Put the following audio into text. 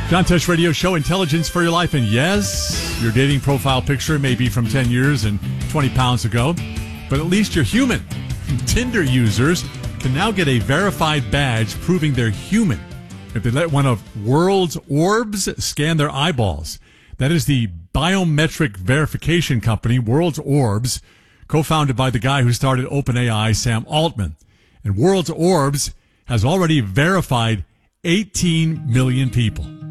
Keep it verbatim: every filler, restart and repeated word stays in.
John Tesh Radio Show, intelligence for your life. And yes, your dating profile picture may be from ten years and twenty pounds ago, but at least you're human. Tinder users can now get a verified badge proving they're human if they let one of World's Orbs scan their eyeballs. That is the biometric verification company, World's Orbs, co-founded by the guy who started OpenAI, Sam Altman. And World's Orbs has already verified eighteen million people.